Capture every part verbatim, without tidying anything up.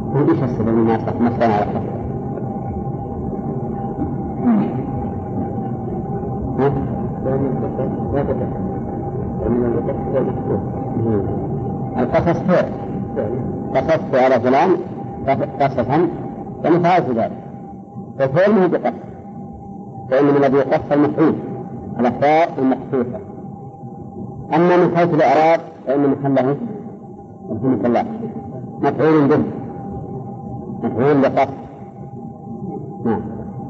ايش السبب ما ما صار على القصر؟ القصص فعل قصصت على فلان قصصا فنفعل في ذلك فالفعل منه بقصص فإن من الذي يقص المفعول الأخطاء المقصوصة. أما من حيث الإعراب فإن محله رحمة الله مفعول به مفعول بقصد. نعم.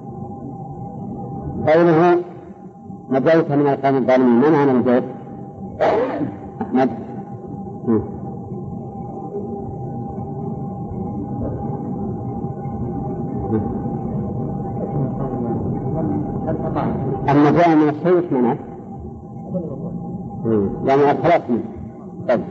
قوله نجوت من القوم الظالمين من معنى نجوت؟ أحمد النجاة من الشيء ايش معناه؟ يعني الخلاص منه. طيب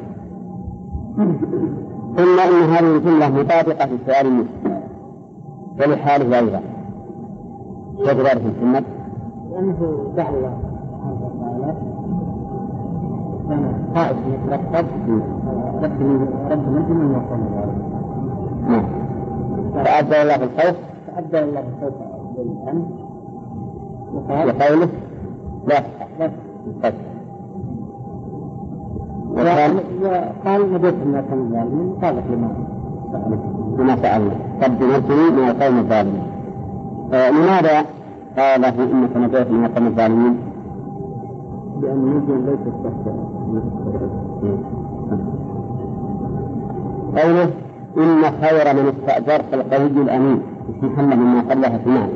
ثم إن هذه الجملة مطابقة في سؤال المسلم ولحاله أيضا كيف ذلك محمد؟ لأنه دعوة خائف يترقب رب منهم يقوم نعم. فأبدأ الله في الخوف فأبدأ الله في الخوف بالأمن وقوله لا تخف. وقال نجوت من القوم الظالمين قالت لما لما سألنا رب نجني من القوم الظالمين. لماذا قال له إنك نجوت من القوم الظالمين؟ لأن يجب ليس التخطئ. قوله إن خير من استأجرت القوي الأمين محمد ما قبلها في معنى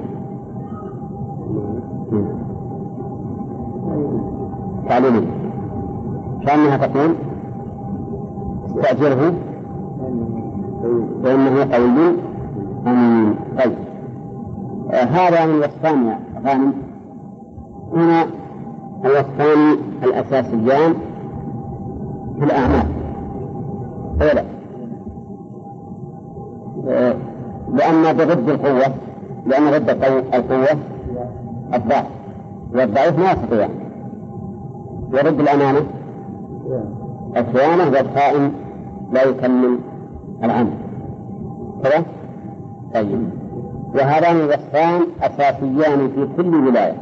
تعليمي كأنها تقول استأجره فإنه قوي أمين. طيب آه هذا من الوصفان يا غانم. هنا الوصفان الأساسيان في الأعمال أولا آه لأن ضد القوة لأن ضد القوة الضعف والضعيف ما يستطيع ورد الأمانة الخيانة والخائن لا يكمل العمل كذا. طيب وهذان الوصفان أساسيان في كل ولاية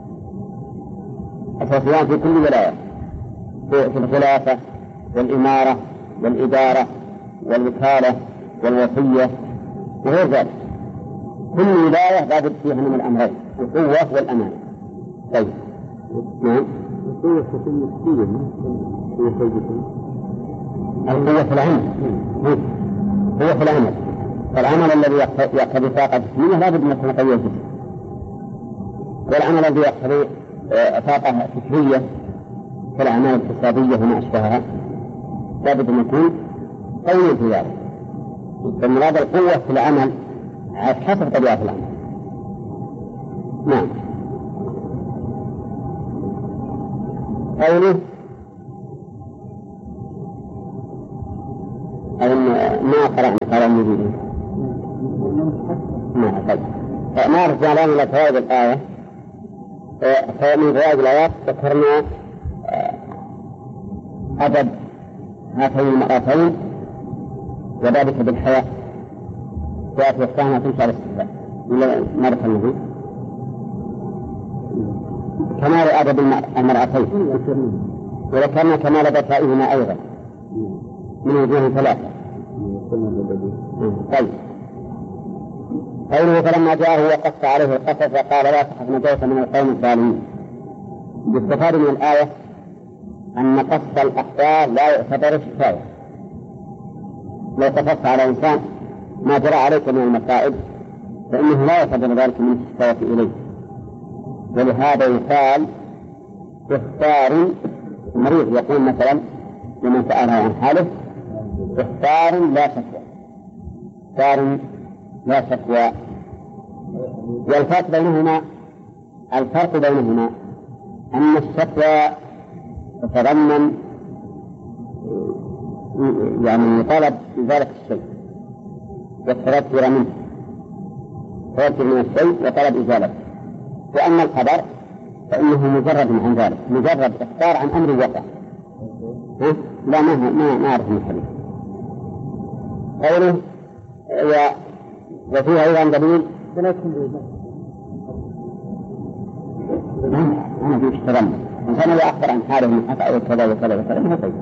أساسيان في كل ولاية في الخلافة والإمارة والإدارة والوكالة والوصية وغير ذلك. كل ولاية لابد فيها من الأمرين القوة والأمانة. طيب نعم. القوة في المسؤولية القوة في العمل هو في العمل فالعمل الذي يقتضي طاقة جسمية لا بد أن يكون قوية جدا والعمل الذي يقتضي طاقة فكرية كالأعمال الاقتصادية وما أشبهها لا بد أن يكون قوي في ذلك. فالمراد القوة في العمل حسب طبيعة العمل. نعم. قوله أو ما قرأنا قرأ المجيدين ما طيب ما رجع لنا إلى فوائد الآية. فمن فوائد الآيات ذكرنا أدب هاتين المرأتين وذلك بالحياة جاءت وقتها تنشأ الاستحباب إلى مرة النبي كمال أدب المرأتين وذكرنا كمال ذكائهما أيضا من وجوه ثلاثة. طيب قوله فلما جاءه وقص عليه القصص وقال لا تخف نجوت من القوم الظالمين. باستفادة من الآية أن قص الأخبار لا يعتبر شكاية. لو قصصت على إنسان ما جرى عليك من المصائب فإنه لا يعتبر ذلك من الشكاية إليه. ولهذا يقال اختار المريض يقول مثلا لمن سأله عن حاله اختار لا شكوى اختار لا شكوى. والفرق بينهما الفرق بينهما أن الشكوى تتضمن يعني طلب إزالة الشيء والتذكر منه تذكر من الشيء وطلب إزالته. وأما الخبر فإنه مجرد عن ذلك مجرد اختار عن أمر وقع لا ما ما ما أعرف من الحديث. قوله وفيها أيضا دليل أنا في اشتغل إنسان إذا أخبر عن حاله من خطأ وكذا وكذا وكذا ما طيب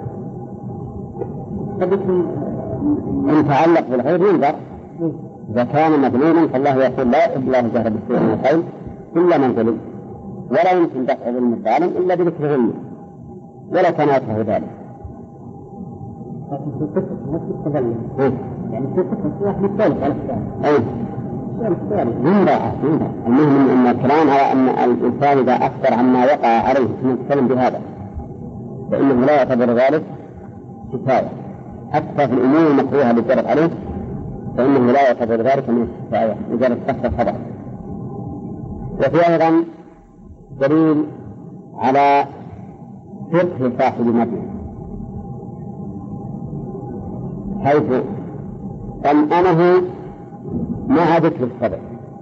إن تعلق بالغير ينظر إذا كان مظلوما فالله يقول لا يحب الله الجهر بالسوء من القول إلا من ظلم ولا يمكن دفع ظلم الظالم إلا بذكر ظلمه ولا كان يكره ذلك. لكن في القصة نفس التظلم يعني في القصة واحد يختلف على الثاني. أي ينبع المهم أن الكلام على أن الإنسان إذا أخبر عما وقع عليه ثم يتكلم بهذا فإنه لا يعتبر ذلك كفاية حتى في الأمور المكروهة اللي جرت عليه فإنه لا يعتبر ذلك من الكفاية مجرد كسر الخبر. وفي أيضا دليل على فقه صاحب المبنى حيث طمأنه مع ذكر الصبر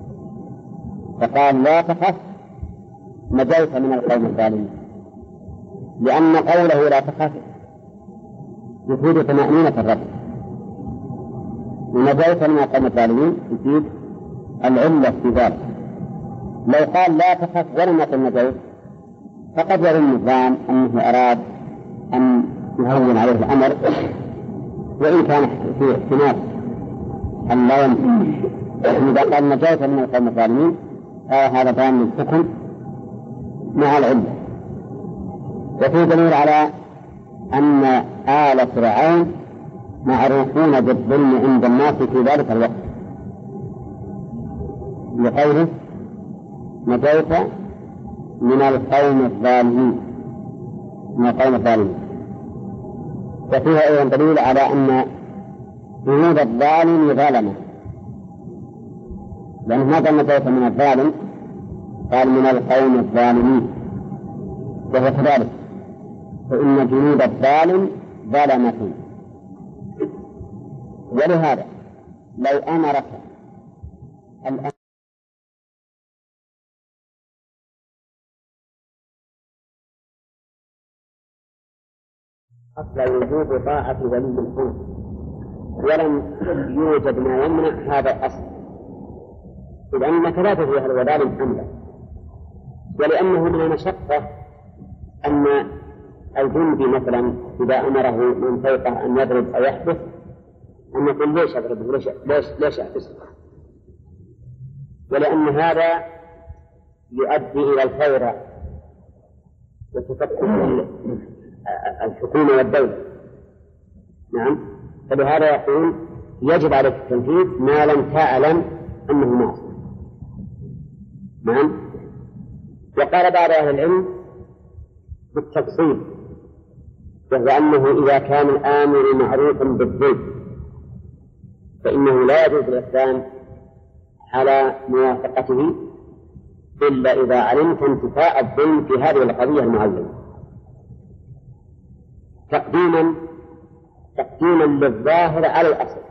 فقال لا تخف نجوت من القوم الظالمين لأن قوله لا تخف يفيد طمأنينة الرب ونجوت من القوم الظالمين يفيد العلة في ذلك. لو قال لا تخف ولم يقل نجوت فقد يظن الظان أنه أراد أن يهون عليه الأمر وإن كان في احتمال أن لا يمكن إذا قال نجوت من القوم الظالمين هذا بيان الحكم مع العلة. وفي دليل على أن آل فرعون معروفون بالظلم عند الناس في ذلك الوقت لقوله نجوت من القوم الظالمين من القوم الظالمين. وفيها أيضا دليل على أن جنود الظالم ظلمة لأن ما قال نجوت من الظالم قال من القوم الظالمين وهو كذلك فإن جنود الظالم ظلمة. ولهذا لو أمرك الأمر أصل وجوب طاعة ولي الأمر ولم يوجد ما يمنع هذا الأصل إذ أنك لا تدري هل وظالم أم لا ولأنه من المشقة أن الجندي مثلا إذا أمره من فوقه أن يضرب أو يحبس أن يقول ليش أضربه ليش ليش ليش أحبسه ولأن هذا يؤدي إلى الفوضى وتفكك الحكومة والدولة. نعم فلهذا يقول يجب عليك التنفيذ ما لم تعلم أنه معصية. نعم. وقال بعض أهل العلم بالتفصيل وهو أنه إذا كان الآمر معروفا بالظلم فإنه لا يجوز الإحسان على موافقته إلا إذا علمت انتفاء الظلم في هذه القضية المعينة تقديما تقديما للظاهر على الأصل.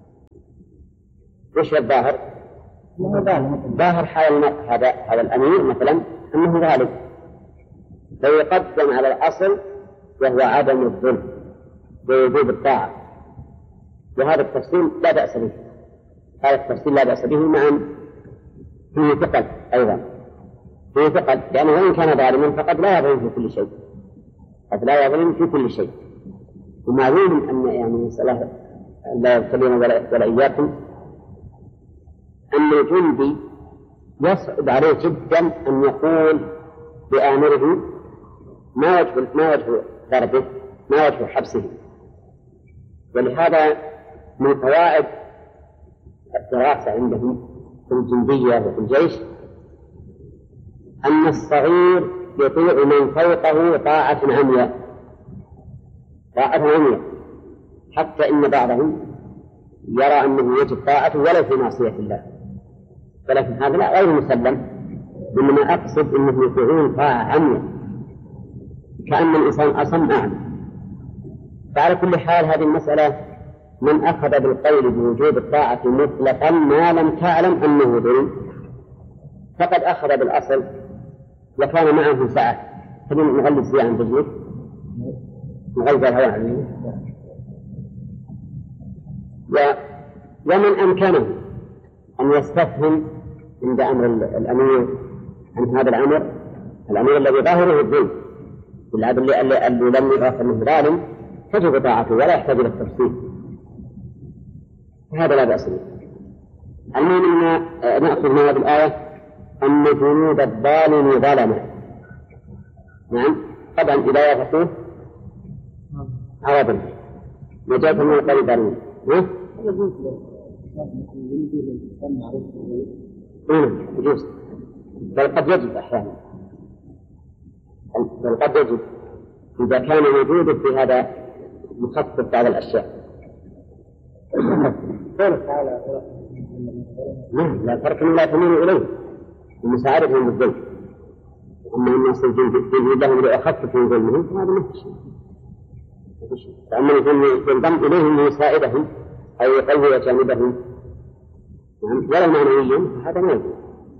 وش الظاهر؟ ظاهر حال هذا هذا الأمير مثلا أنه ظالم فيقدم على الأصل وهو عدم الظلم ووجوب الطاعة. وهذا التفصيل لا بأس به هذا التفصيل لا بأس به مع فيه ثقل أيضا فيه ثقل لأنه وإن كان ظالما فقد لا يظلم في كل شيء قد لا يظلم في كل شيء. ومعلوم أن يعني مسألة لا يبتلين ولا إياكم أن الجندي يصعب عليه جدا أن يقول بآمره ما وجه ما وجه ضربه ما وجه حبسه. ولهذا من قواعد الدراسة عندهم في الجندية وفي الجيش أن الصغير يطيع من فوقه طاعة عمياء طاعة عمياء حتى إن بعضهم يرى أنه يجب طاعته ولو في معصية الله ولكن هذا لا غير مسلم. إنما أقصد أنه يطيعون طاعة عمياء كأن الإنسان أصم أعمى. فعلى كل حال هذه المسألة من أخذ بالقول بوجوب الطاعة مطلقا ما لم تعلم أنه ظلم فقد أخذ بالأصل وكان معه سعة. خلينا نغلب فيها عن رجلك نغلب الهواء عنه. ومن أمكنه أن يستفهم عند أمر الأمير عن هذا الأمر، الأمير الذي ظاهره الظلم العبد اللي لم يعرف أنه ظالم تجب طاعته ولا يحتاج إلى التفصيل، هذا لا بأس به. المهم أن نأخذ من هذه الآية أن جنود الظالم ظلمة. نعم طبعا إذا وافقوه عوضا نجاة من القول الظالمين. نعم يجوز، بل قد يجب أحيانا، بل قد يجب إذا كان موجود في هذا مخصص بعض الأشياء. نعم لا فرق لا تميل إليه ومساعدتهم بالظلم، أما الناس يجب لهم لأخفف من ظلمهم فهذا ما في شيء. فأما ينضم إليهم ليساعدهم أو يقوي جانبهم ولا معنويا هذا ما يجوز.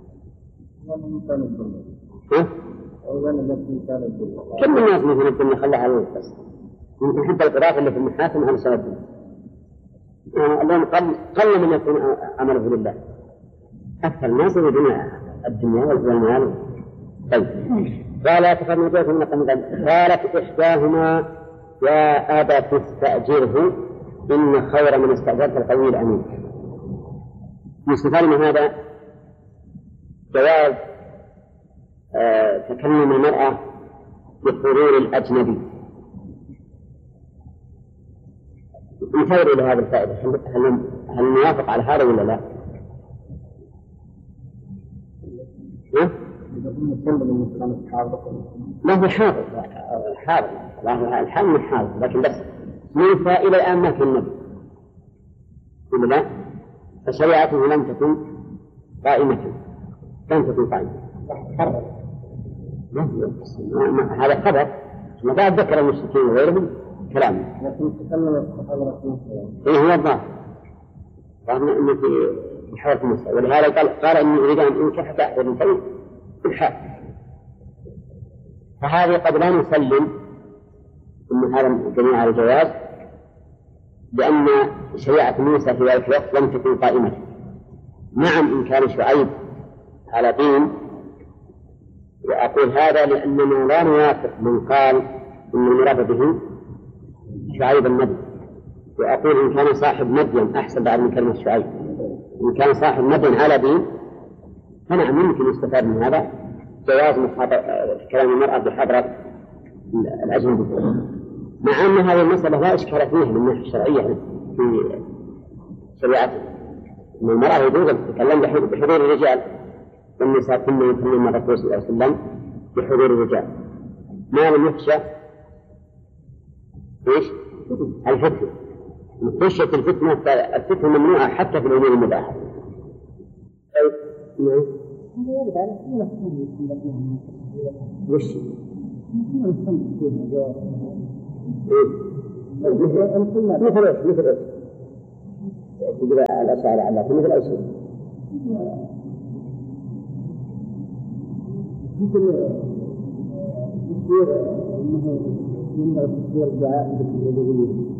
كم الناس مثل الدنيا خلها على الوقت بس يمكن حتى القراءة اللي في المحاكم على سبب اليوم قل قل من يكون عمله لله، أكثر الناس يريدون الدنيا والمال. طيب قال تفهم جاءت من قبل قالت إحداهما يا أبا تستأجره إن خير من استأجرت القوي الأمين. يستفاد من هذا جواز آه تكلم المرأة بحضور الأجنبي. نشير إلى هذا الفائدة، هل هل نوافق على هذا ولا لا؟ ما هو حاضر حاضر الحال من حاضر، لكن بس موسى إلى الآن ما في النبي ولا لا؟ فشريعته لم تكن قائمة، لم تكن قائمة. هذا خبر ما بعد ذكر المشركين وغيرهم كلام. إيه هو الظاهر قالنا إنه في حوار موسى، ولهذا قال قال إني أريد أن أنكح تحت من شيء في الحال. فهذه قد لا نسلم أن هذا جميع الجواز، لأن شريعة موسى في ذلك الوقت لم تكن قائمة. نعم إن كان شعيب على دين، وأقول هذا لأننا لا نوافق من قال إن المراد به شعيب النبي، وأقول إن كان صاحب مدين أحسن بعد من كلمة شعيب. إن كان صاحب مدين على دين فنعم يمكن يستفاد من هذا جواز كلام المرأة بحضرة الأجنبي، مع أن هذه المسألة لا إشكال فيها من الناحية الشرعية في شريعته، أن المرأة يجوز أن تتكلم بحضور الرجال، والنساء كنا يكلمن الرسول صلى الله عليه وسلم بحضور الرجال ما لم يخشى إيش؟ الفتنة. خشية الفتنة الفتنة ممنوعة حتى في الأمور المباحة. وش؟ مثل إيش؟ مثل إيش؟ يجب الأشعار على مثل أي شيء. مثل تصوير أنه من تصوير الدعاء بالتلفزيون.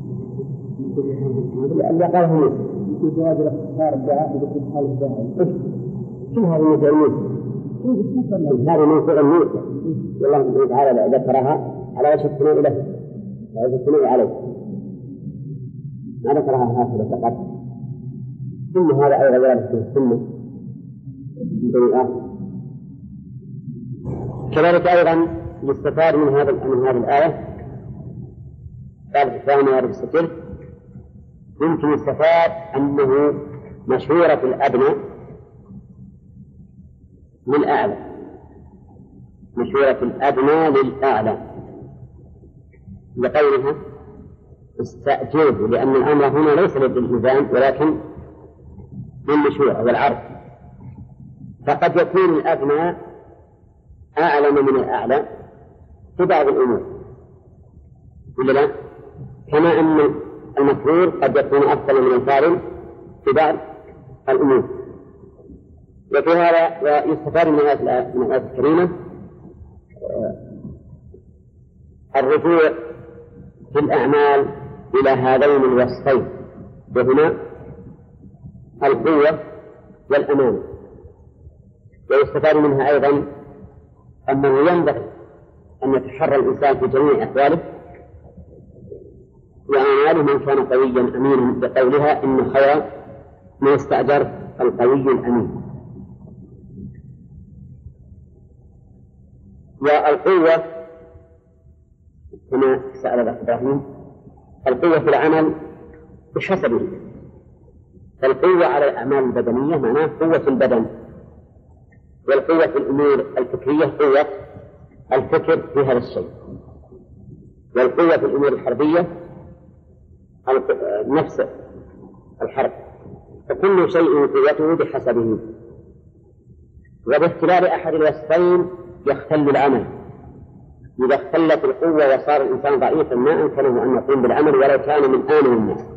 اللي قاله موسى في جواز الاختصار الدعاء بكل حال الداعي. شو هذا موسى موسى؟ هذا موسى موسى والله تعالى ذكرها على وجه الثناء له، على وجه الثناء عليه، ما ذكرها هكذا فقط. ثم هذا أيضا ورد في السنة بالآخر. كذلك أيضا يستفاد من هذا من هذه الآية قال في الثاني يا رب الستر يمكن يستفاد أنه مشهورة الأبناء للأعلى، مشهورة الأبناء للأعلى لقولها استأجره، لأن الأمر هنا ليس للإلزام ولكن للمشروع والعرض. فقد يكون الأبناء أعلم من الأعلى في بعض الأمور ولا لا؟ كما أن المفروض قد يكون أفضل من الفاضل في بعض الأمور. وفي هذا ويستفاد من الآية الكريمة الرجوع في الأعمال إلى هذين الوصفين، وهما القوة والأمانة. ويستفاد منها أيضا أنه ينبغي أن يتحرى الإنسان في جميع أحواله وأعماله من كان قويا أمينا، بقولها إن خير ما يستأجر القوي الأمين. والقوة كما سأل الأخ إبراهيم، القوة في العمل بحسبه، فالقوة على الأعمال البدنية معناه قوة البدن، والقوة في الأمور الفكرية قوة الفكر في هذا الشيء، والقوة في الأمور الحربية نفس الحرب، فكل شيء قوته بحسبه. وباختلال أحد الوصفين يختل العمل. إذا اختلت القوة وصار الإنسان ضعيفا ما أمكنه أن يقوم بالعمل ولو كان من آمن الناس.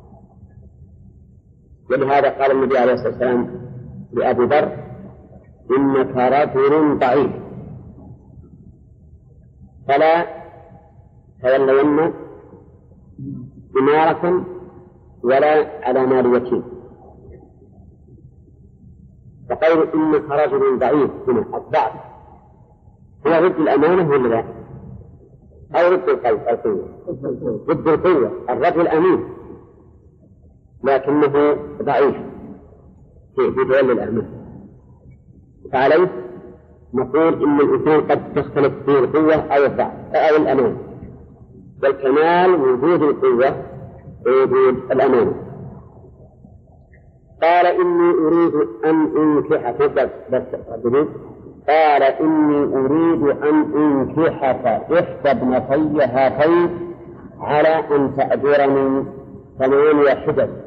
ولهذا قال النبي عليه الصلاة والسلام لأبي ذر: إنك رجل ضعيف فلا تولين إمارة ولا على مال يتيم. فقول إنك رجل ضعيف هنا الضعف هو ضد الأمانة ولا لا؟ أو ضد القوة؟ ضد القوة. الرجل أمين لكنه ضعيف في تولي الأمانة، فعليه نقول إن الإنسان قد تختلف فيه القوة أو الضعف أو الأمانة، والكمال وجود القوة ووجود الأمانة. قال إني أريد أن أنكحك بس بس قال إني أريد أن أنكحك إحدى ابنتي هاتين على أن تأجرني ثمانية حجج